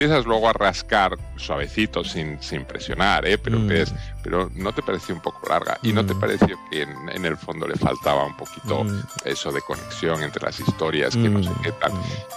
empiezas luego a rascar suavecito, sin presionar, pero ¿no te pareció un poco larga? ¿Y no te pareció que en el fondo le faltaba un poquito eso de conexión entre las historias, que no sé qué tal?